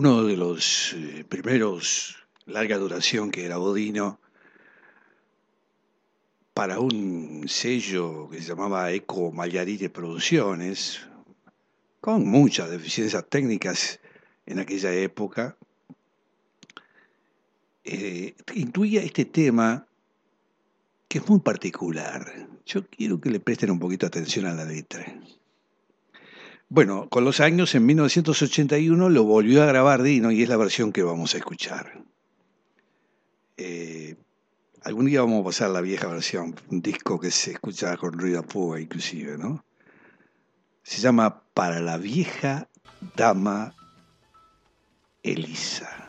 Uno de los primeros larga duración que grabó Dino para un sello que se llamaba Eco Magliarite Producciones, con muchas deficiencias técnicas en aquella época, incluía este tema que es muy particular. Yo quiero que le presten un poquito atención a la letra. Bueno, con los años, en 1981, lo volvió a grabar Dino y es la versión que vamos a escuchar. Eh, Algún día vamos a pasar la vieja versión, un disco que se escucha con ruido a púa inclusive, ¿no? Se llama Para la vieja dama Elisa.